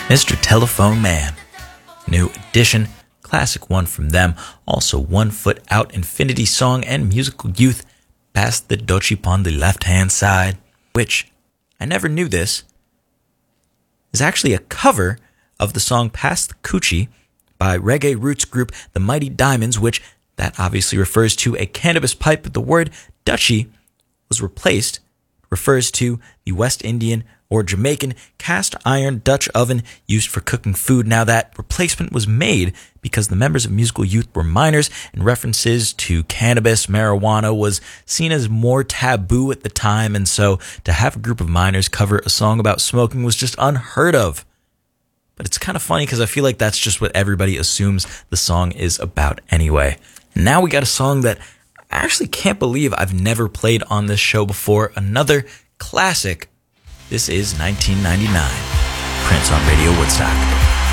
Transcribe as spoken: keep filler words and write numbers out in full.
Mister Telephone Man. New edition, classic one from them. Also One Foot Out, Infinity Song, and Musical Youth, Pass the Dochi on the left-hand side, which, I never knew this, is actually a cover of the song Pass the Coochie by reggae roots group The Mighty Diamonds, which that obviously refers to a cannabis pipe, but the word Dutchie was replaced, refers to the West Indian or Jamaican cast iron Dutch oven used for cooking food. Now that replacement was made because the members of Musical Youth were minors, and references to cannabis, marijuana was seen as more taboo at the time, and so to have a group of minors cover a song about smoking was just unheard of. But it's kind of funny because I feel like that's just what everybody assumes the song is about anyway. And now we got a song that I actually can't believe I've never played on this show before. Another classic. This is nineteen ninety-nine. Prince on Radio Woodstock.